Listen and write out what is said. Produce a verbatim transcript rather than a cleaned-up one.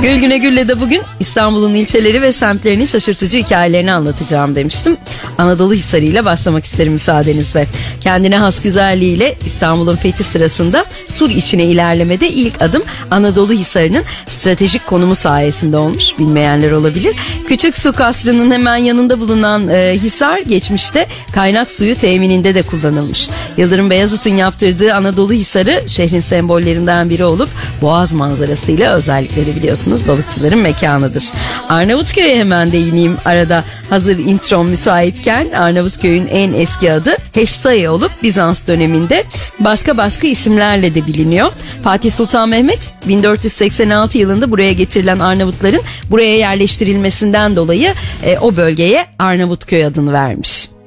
Gül Güne Gül'le de bugün İstanbul'un ilçeleri ve semtlerinin şaşırtıcı hikayelerini anlatacağım demiştim. Anadolu Hisarı ile başlamak isterim müsaadenizle. Kendine has güzelliğiyle İstanbul'un fethi sırasında sur içine ilerlemede ilk adım Anadolu Hisarı'nın stratejik konumu sayesinde olmuş. Bilmeyenler olabilir. Küçük Su Kasrı'nın hemen yanında bulunan e, Hisar geçmişte kaynak suyu temininde de kullanılmış. Yıldırım Beyazıt'ın yaptırdığı Anadolu Hisarı şehrin sembollerinden biri olup boğaz manzarasıyla özellikleri biliyorsunuz balıkçıların mekanıdır. Arnavutköy'e hemen değineyim arada hazır introm müsaitken. Arnavutköy'ün en eski adı Hestae olup Bizans döneminde başka başka isimlerle de biliniyor. Fatih Sultan Mehmet bin dört yüz seksen altı yılında buraya getirilen Arnavutların buraya yerleştirilmesinden dolayı e, o bölgeye Arnavutköy adını vermiş.